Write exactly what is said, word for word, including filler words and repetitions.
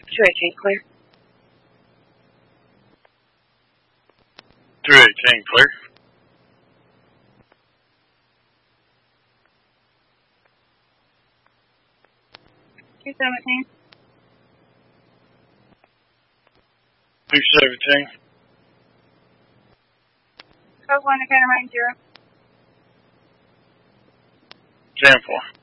two eighteen, clear. two eighteen, clear. two seventeen. two seventeen. Code one, Academy zero. ten four.